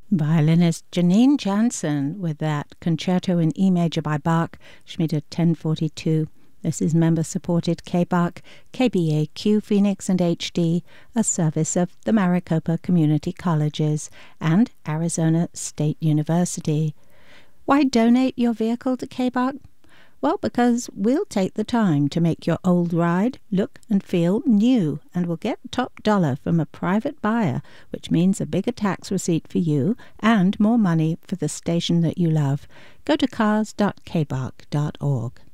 Violinist Janine Jansen with that Concerto in E major by Bach, Schmidt 1042. This is member-supported K-Bach, KBAQ Phoenix and HD, a service of the Maricopa Community Colleges and Arizona State University. Why donate your vehicle to K-Bach? Well, because we'll take the time to make your old ride look and feel new, and we'll get top dollar from a private buyer, which means a bigger tax receipt for you and more money for the station that you love. Go to cars.kbach.org.